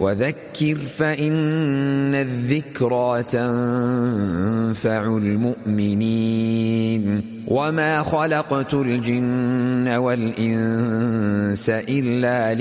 وذكر فإن الذكرى تنفع المؤمنين وما خلقت الجن والإنس إلا